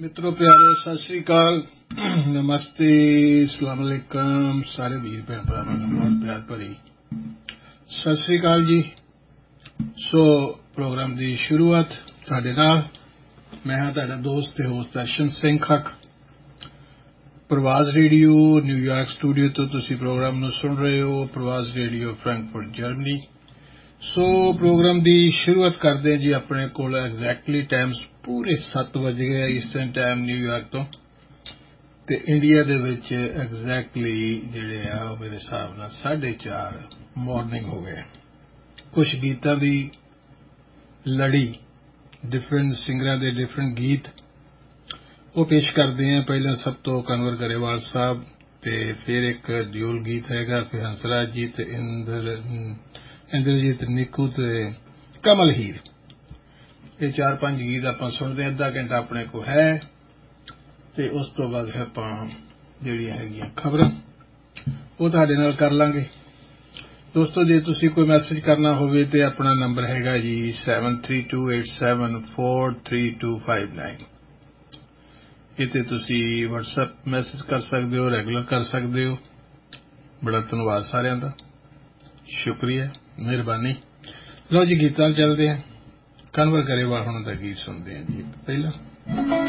मित्रों प्यारो सत श्री अकाल नमस्ते अस्सलाम वालेकुम सारे वीर भैन भरावां नूं बहुत प्यार भरी सत श्री अकाल जी। सो प्रोग्राम की शुरुआत तुहाडे नाल मैं हां तुहाडा दोस्त ते होस्ट दर्शन सिंह खक। प्रवास रेडियो न्यूयॉर्क स्टूडियो तो तुसीं प्रोग्राम नूं सुन रहे हो, प्रवास रेडियो फ्रैंकफर्ट जर्मनी। सो प्रोग्राम की शुरुआत करते जी अपने कोल एग्जैक्टली टाइम पूरे 7 बज गए ईस्टर्न टाइम न्यूयॉर्क तो ते इंडिया दे विच एग्जैक्टली जिहड़े आ मेरे हिसाब नाल 4:30 मॉर्निंग हो गए। कुछ गीतां दी लड़ी डिफरेंट सिंगरां दे डिफरेंट गीत वो पेश करते हैं। पहले सब तो कन्वर गरेवाल साहब ते फिर एक ड्यूल गीत हैगा, फिर हंसराज जी ते इंद्रजीत निक्कू ते कमल हीर। ये 4-5 गीत आपां सुनते हैं, अद्धा घंटा अपने को है ते उस तो बाद फिर आपां जिहड़ियां हैगियां खबरां वो तुहाडे नाल कर लांगे। दोस्तों जे तुसीं कोई मैसेज करना होवे ते अपना नंबर हैगा जी 7328743259। इत्थे तुसीं व्हाट्सएप मैसेज कर सकते हो, रेगुलर कर सकते हो। बड़ा धन्नवाद सारिआं दा, शुक्रिया, मेहरबानी। लो जी गीतां चलदे हैं। कन्वर गरेवाल हुणां दा गीत सुनते हैं जी। पहला